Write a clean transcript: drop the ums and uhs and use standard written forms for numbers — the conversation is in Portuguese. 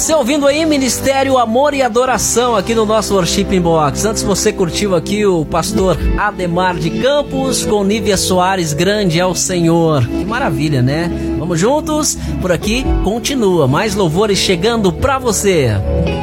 Você ouvindo aí Ministério Amor e Adoração aqui no nosso Worship Box. Antes você curtiu aqui o pastor Ademar de Campos com Nívia Soares, Grande é o Senhor. Que maravilha, né? Vamos juntos? Por aqui continua mais louvores chegando pra você.